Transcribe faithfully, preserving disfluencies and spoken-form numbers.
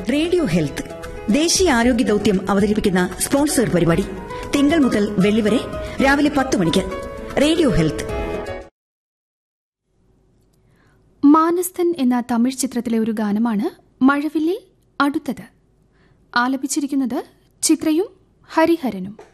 Radio health ദേശീയ ആരോഗ്യ ദൌത്യം അവതരിപ്പിക്കുന്ന സ്പോൺസർ പരിപാടി തിങ്കൾ മുതൽ വെള്ളി വരെ രാവിലെ പത്ത് മണിക്ക്. Radio health. മാനസ്തൻ എന്ന തമിഴ് ചിത്രത്തിലെ ഒരു ഗാനമാണ് മഴവില്ലിൽ അടുത്തത്. ആലപിച്ചിരിക്കുന്നത് ചിത്രയും ഹരിഹരനും.